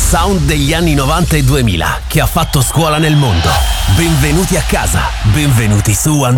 sound degli anni 90 e 2000 che ha fatto scuola nel mondo. Benvenuti a casa, benvenuti su